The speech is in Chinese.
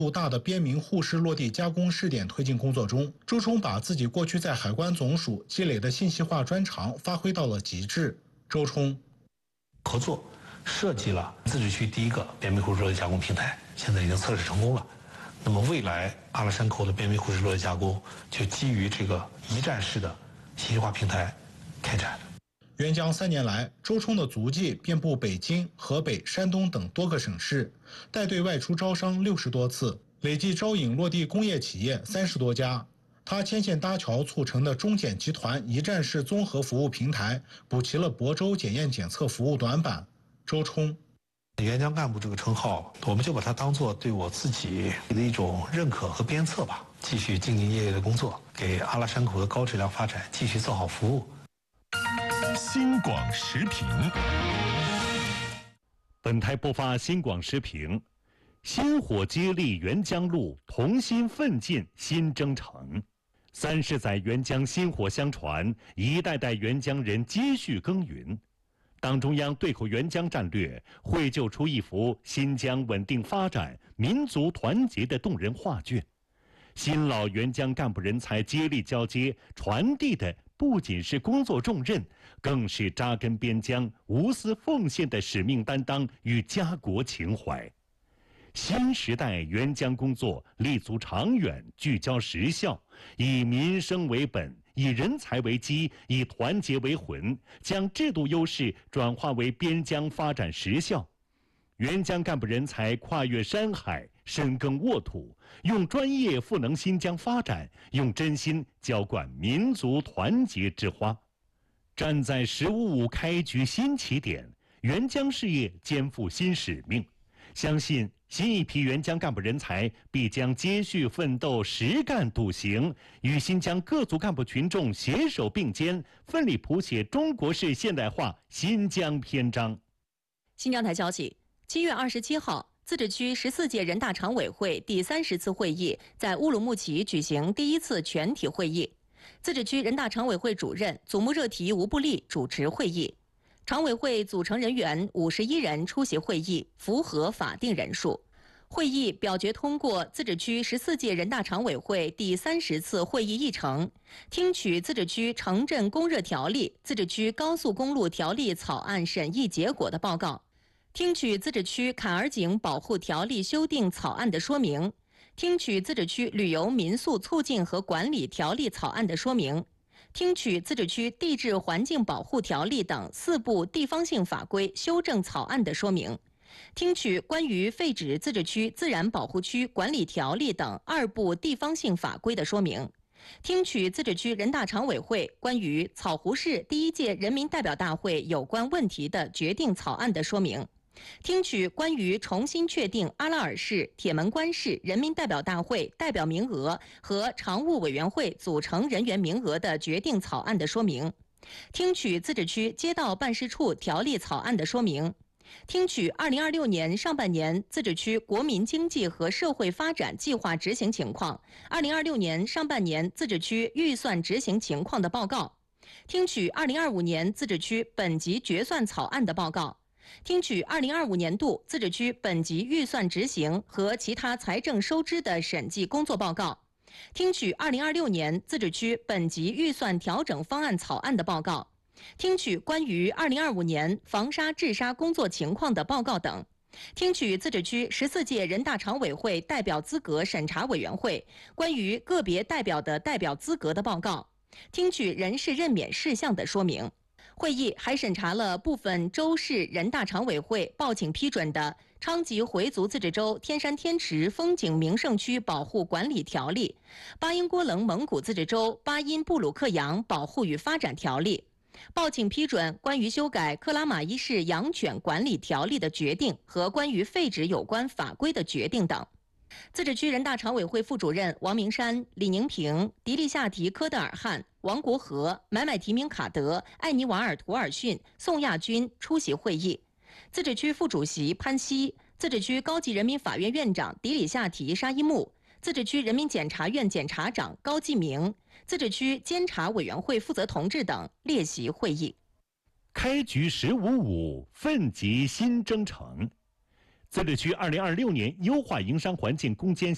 大的边民沪市落地加工试点推进工作中，周冲把自己过去在海关总署积累的信息化专长发挥到了极致。周冲合作设计了自治区第一个边民沪市落地加工平台，现在已经测试成功了。那么未来阿拉山口的边民沪市落地加工就基于这个一站式的信息化平台开展。 援疆3年来，周冲的足迹遍布北京、河北、山东等多个省市，带队外出招商60多次，累计招引落地工业企业30多家。他牵线搭桥促成的中检集团一站式综合服务平台，补齐了亳州检验检测服务短板。周冲援疆干部这个称号，我们就把它当做对我自己的一种认可和鞭策吧，继续兢兢业业的工作，给阿拉山口的高质量发展继续做好服务。 新广时评， 本台播发新广时评，薪火接力援疆路，同心奋进新征程。30载援疆薪火相传，一代代援疆人接续耕耘。党中央对口援疆战略绘就出一幅新疆稳定发展、民族团结的动人画卷。新老援疆干部人才接力交接，传递的不仅是工作重任，更是扎根边疆、无私奉献的使命担当与家国情怀。新时代援疆工作立足长远，聚焦实效，以民生为本，以人才为基，以团结为魂，将制度优势转化为边疆发展实效。援疆干部人才跨越山海，深耕沃土，用专业赋能新疆发展，用真心浇灌民族团结之花。站在“15+5”开局新起点，援疆事业肩负新使命。相信新一批援疆干部人才必将接续奋斗，实干笃行，与新疆各族干部群众携手并肩，奋力谱写中国式现代化新疆篇章。 新疆台消息，7月27号，自治区14届人大常委会第30次会议在乌鲁木齐举行第1次全体会议，自治区人大常委会主任祖木热提吴布利主持会议。常委会组成人员51人出席会议，符合法定人数。会议表决通过自治区14届人大常委会第30次会议议程，听取自治区城镇供热条例、自治区高速公路条例草案审议结果的报告，听取自治区坎儿井保护条例修订草案的说明，听取自治区旅游民宿促进和管理条例草案的说明，听取自治区地质环境保护条例等4部地方性法规修正草案的说明，听取关于废止自治区自然保护区管理条例等2部地方性法规的说明，听取自治区人大常委会关于草湖市第1届人民代表大会有关问题的决定草案的说明，听取关于重新确定阿拉尔市、铁门关市人民代表大会代表名额和常务委员会组成人员名额的决定草案的说明，听取自治区街道办事处条例草案的说明，听取2026年上半年自治区国民经济和社会发展计划执行情况，2026年上半年自治区预算执行情况的报告，听取2025年自治区本级决算草案的报告，听取2025年度自治区本级预算执行和其他财政收支的审计工作报告，听取2026年自治区本级预算调整方案草案的报告，听取关于2025年防沙治沙工作情况的报告等，听取自治区14届人大常委会代表资格审查委员会关于个别代表的代表资格的报告，听取人事任免事项的说明。会议还审查了部分州市人大常委会报请批准的昌吉回族自治州天山天池风景名胜区保护管理条例、巴音郭楞蒙古自治州巴音布鲁克扬保护与发展条例，报请批准关于修改克拉玛依市养犬管理条例的决定和关于废止有关法规的决定等。自治区人大常委会副主任王明山、李宁平、迪利夏提科德尔汗、王国和、买买提名卡德、艾尼瓦尔图尔逊、宋亚军出席会议。自治区副主席潘希、自治区高级人民法院院长迪里夏提沙伊木、自治区人民检察院检察长高继明、自治区监察委员会负责同志等列席会议。 开局15+5，奋楫新征程。自治区2026年优化营商环境攻坚